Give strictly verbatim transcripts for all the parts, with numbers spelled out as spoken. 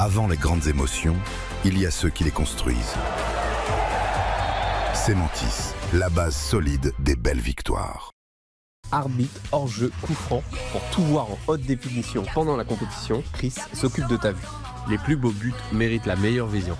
Avant les grandes émotions, il y a ceux qui les construisent. Cementis, la base solide des belles victoires. Arbitre, hors-jeu, coup franc, pour tout voir en haute définition pendant la compétition, Chris s'occupe de ta vue. Les plus beaux buts méritent la meilleure vision.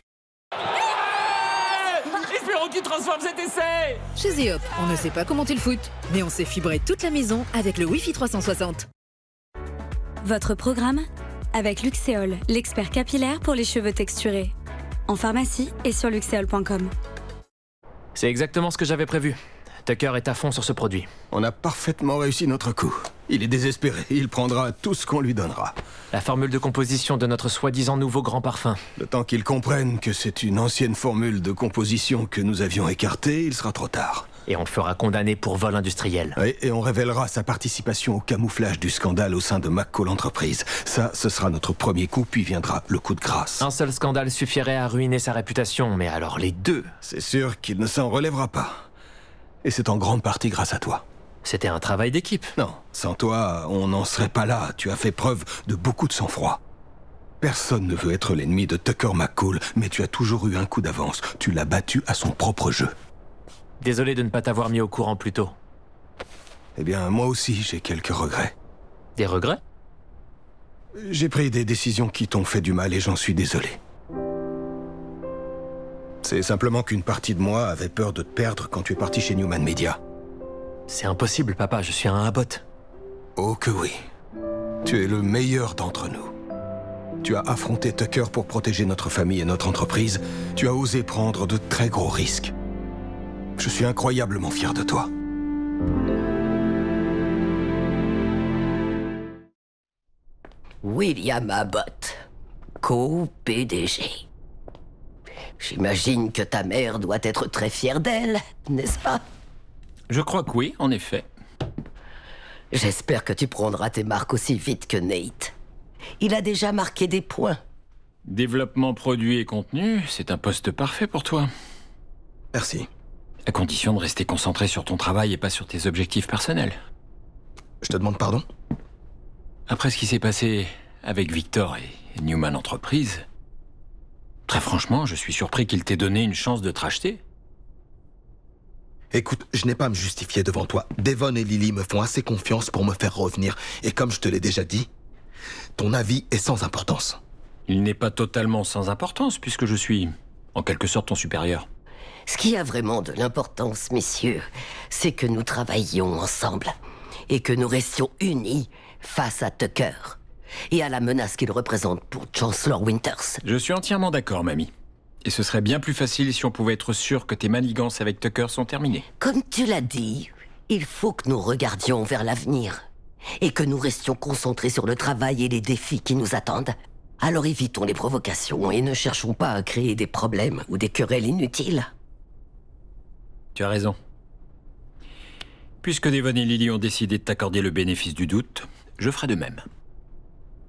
Espérons qu'il transforme cet essai. Chez Zeop, on ne sait pas commenter le foot, mais on sait fibrer toute la maison avec le Wi-Fi trois cent soixante. Votre programme avec Luxéol, l'expert capillaire pour les cheveux texturés. En pharmacie et sur luxéol point com. C'est exactement ce que j'avais prévu. Tucker est à fond sur ce produit. On a parfaitement réussi notre coup. Il est désespéré, il prendra tout ce qu'on lui donnera. La formule de composition de notre soi-disant nouveau grand parfum. Le temps qu'il comprenne que c'est une ancienne formule de composition que nous avions écartée, il sera trop tard. Et on le fera condamner pour vol industriel. Oui, et on révélera sa participation au camouflage du scandale au sein de McCall Entreprises. Ça, ce sera notre premier coup, puis viendra le coup de grâce. Un seul scandale suffirait à ruiner sa réputation, mais alors les deux... C'est sûr qu'il ne s'en relèvera pas. Et c'est en grande partie grâce à toi. C'était un travail d'équipe. Non, sans toi, on n'en serait pas là. Tu as fait preuve de beaucoup de sang-froid. Personne ne veut être l'ennemi de Tucker McCall, mais tu as toujours eu un coup d'avance. Tu l'as battu à son propre jeu. Désolé de ne pas t'avoir mis au courant plus tôt. Eh bien, moi aussi, j'ai quelques regrets. Des regrets? J'ai pris des décisions qui t'ont fait du mal et j'en suis désolé. C'est simplement qu'une partie de moi avait peur de te perdre quand tu es parti chez Newman Media. C'est impossible, papa, je suis un Abbott. Oh que oui. Tu es le meilleur d'entre nous. Tu as affronté Tucker pour protéger notre famille et notre entreprise. Tu as osé prendre de très gros risques. Je suis incroyablement fier de toi. William Abbott, co-P D G. J'imagine que ta mère doit être très fière d'elle, n'est-ce pas? Je crois que oui, en effet. J'espère que tu prendras tes marques aussi vite que Nate. Il a déjà marqué des points. Développement produit et contenu, c'est un poste parfait pour toi. Merci. À condition de rester concentré sur ton travail et pas sur tes objectifs personnels. Je te demande pardon? Après ce qui s'est passé avec Victor et Newman Entreprises, très franchement, je suis surpris qu'il t'ait donné une chance de te racheter. Écoute, je n'ai pas à me justifier devant toi. Devon et Lily me font assez confiance pour me faire revenir. Et comme je te l'ai déjà dit, ton avis est sans importance. Il n'est pas totalement sans importance, puisque je suis, en quelque sorte, ton supérieur. Ce qui a vraiment de l'importance, messieurs, c'est que nous travaillions ensemble et que nous restions unis face à Tucker et à la menace qu'il représente pour Chancellor Winters. Je suis entièrement d'accord, mamie. Et ce serait bien plus facile si on pouvait être sûr que tes manigances avec Tucker sont terminées. Comme tu l'as dit, il faut que nous regardions vers l'avenir et que nous restions concentrés sur le travail et les défis qui nous attendent. Alors évitons les provocations et ne cherchons pas à créer des problèmes ou des querelles inutiles. Tu as raison. Puisque Devon et Lily ont décidé de t'accorder le bénéfice du doute, je ferai de même.